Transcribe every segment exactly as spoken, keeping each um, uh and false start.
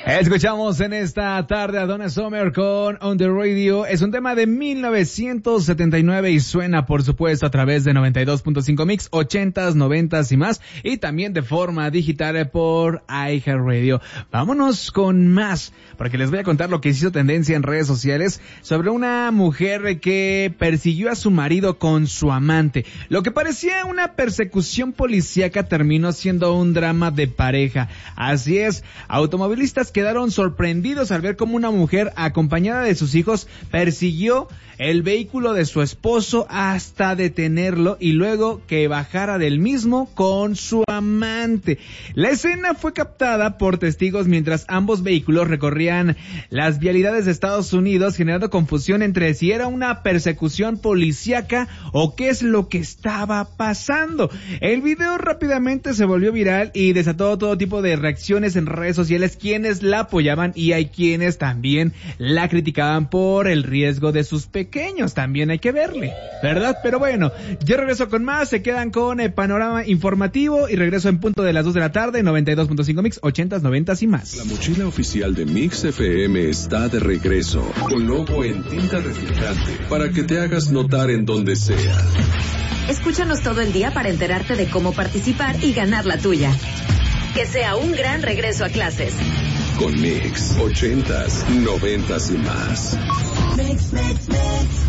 Escuchamos en esta tarde a Donna Summer con On The Radio. Es un tema de mil novecientos setenta y nueve y suena, por supuesto, a través de noventa y dos punto cinco Mix, ochentas, noventas y más, y también de forma digital por iHeartRadio. Vámonos con más, porque les voy a contar lo que hizo tendencia en redes sociales sobre una mujer que persiguió a su marido con su amante. Lo que parecía una persecución policíaca terminó siendo un drama de pareja. Así es, automovilistas quedaron sorprendidos al ver cómo una mujer acompañada de sus hijos persiguió el vehículo de su esposo hasta detenerlo y luego que bajara del mismo con su amante. La escena fue captada por testigos mientras ambos vehículos recorrían las vialidades de Estados Unidos, generando confusión entre si era una persecución policíaca o qué es lo que estaba pasando. El video rápidamente se volvió viral y desató todo tipo de reacciones en redes sociales, quienes la apoyaban y hay quienes también la criticaban por el riesgo de sus pequeños. También hay que verle, ¿verdad? Pero bueno, yo regreso con más, se quedan con el panorama informativo y regreso en punto de las dos de la tarde, noventa y dos punto cinco Mix, ochentas, noventas y más. La mochila oficial de Mix F M está de regreso, con logo en tinta reflejante, para que te hagas notar en donde sea. Escúchanos todo el día para enterarte de cómo participar y ganar la tuya. Que sea un gran regreso a clases. Con Mix, ochentas, noventas y más. Mix, mix, mix.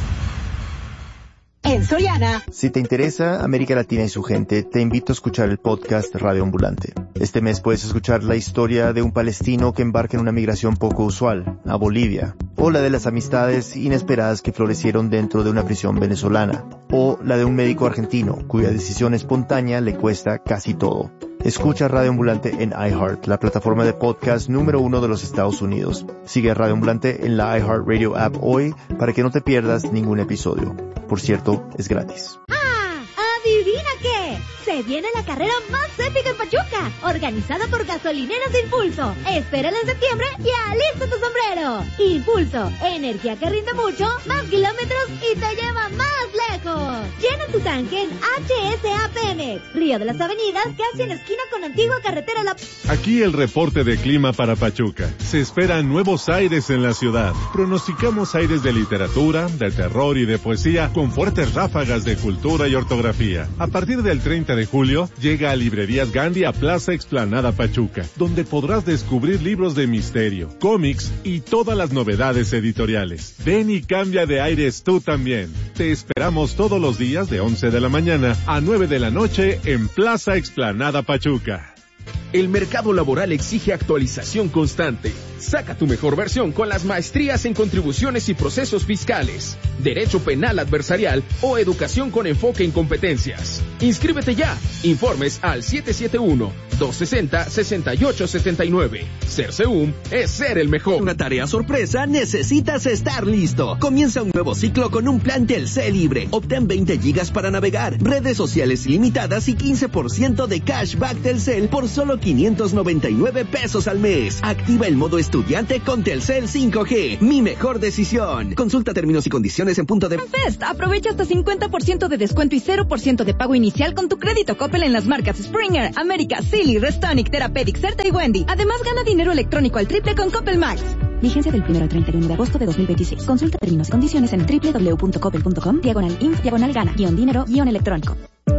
En Soriana. Si te interesa América Latina y su gente, te invito a escuchar el podcast Radio Ambulante. Este mes puedes escuchar la historia de un palestino que embarca en una migración poco usual, a Bolivia, o la de las amistades inesperadas que florecieron dentro de una prisión venezolana, o la de un médico argentino cuya decisión espontánea le cuesta casi todo. Escucha Radio Ambulante en iHeart, la plataforma de podcast número uno de los Estados Unidos. Sigue a Radio Ambulante en la iHeartRadio app hoy para que no te pierdas ningún episodio. Por cierto, es gratis. ¡Ah! ¿Adivina qué? Se viene la carrera más épica en Pachuca, organizada por Gasolineras de Impulso. Espérala en septiembre y alista tu sombrero. Impulso, energía que rinde mucho, más kilómetros y te lleva más lejos. Llena tu tanque en H S A Pemex, Río de las Avenidas, casi en esquina con Antigua Carretera La... Aquí el reporte de clima para Pachuca. Se esperan nuevos aires en la ciudad. Pronosticamos aires de literatura, de terror y de poesía, con fuertes ráfagas de cultura y ortografía. A partir del treinta de julio, llega a Librerías Gandhi a Plaza Explanada Pachuca, donde podrás descubrir libros de misterio, cómics y todas las novedades editoriales. Ven y cambia de aires tú también. Te esperamos todos los días de once de la mañana a nueve de la noche en Plaza Explanada Pachuca. El mercado laboral exige actualización constante. Saca tu mejor versión con las maestrías en contribuciones y procesos fiscales, derecho penal adversarial o educación con enfoque en competencias. Inscríbete ya. Informes al siete siete uno, dos seis cero, seis ocho siete nueve. Ser SEUM es ser el mejor. Una tarea sorpresa, necesitas estar listo. Comienza un nuevo ciclo con un plan Telcel libre. Obtén veinte gigas para navegar, redes sociales ilimitadas y quince por ciento de cashback Telcel por solo quinientos noventa y nueve pesos al mes. Activa el modo estudiante con Telcel cinco G. Mi mejor decisión. Consulta términos y condiciones en punto de... Fest, aprovecha hasta cincuenta por ciento de descuento y cero por ciento de pago inicial con tu crédito Coppel en las marcas Springer, América, Silly, Restonic, Therapeutic, Certa y Wendy. Además, gana dinero electrónico al triple con Coppel Max. Vigencia del primero al treinta y uno de agosto de dos mil veintiséis. Consulta términos y condiciones en doble u doble u doble u punto coppel punto com, diagonal inf, diagonal gana, guión dinero, guión electrónico.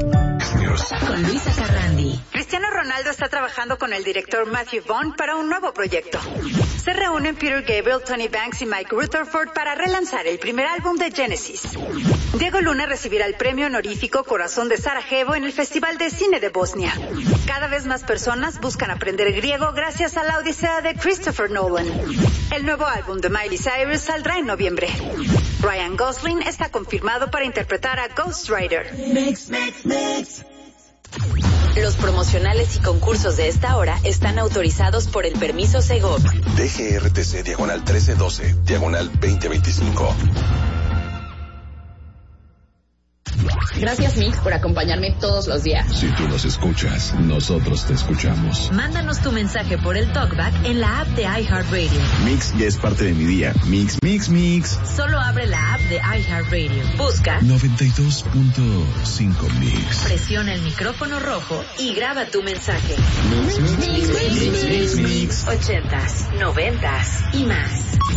Con Luisa Carrandi. Cristiano Ronaldo está trabajando con el director Matthew Vaughn para un nuevo proyecto. Se reúnen Peter Gabriel, Tony Banks y Mike Rutherford para relanzar el primer álbum de Genesis. Diego Luna recibirá el premio honorífico Corazón de Sarajevo en el Festival de Cine de Bosnia. Cada vez más personas buscan aprender griego gracias a la odisea de Christopher Nolan. El nuevo álbum de Miley Cyrus saldrá en noviembre. Ryan Gosling está confirmado para interpretar a Ghost Rider. Mix, mix, mix. Los promocionales y concursos de esta hora están autorizados por el permiso Segov. D G R T C diagonal trece doce, diagonal veinte veinticinco. Gracias, Mix, por acompañarme todos los días. Si tú nos escuchas, nosotros te escuchamos. Mándanos tu mensaje por el TalkBack en la app de iHeartRadio. Mix ya es parte de mi día. Mix, mix, mix. Solo abre la app de iHeartRadio. Busca noventa y dos punto cinco Mix. Presiona el micrófono rojo y graba tu mensaje. Mix, mix, mix, mix, mix, mix. Ochentas, noventas y más.